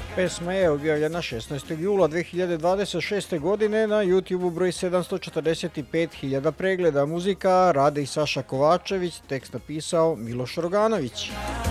Pesma je objavljena 16. jula 2026. godine na YouTube broj 745.000 pregleda. Muzika Rade i Saša Kovačević, tekst napisao Miloš Roganović.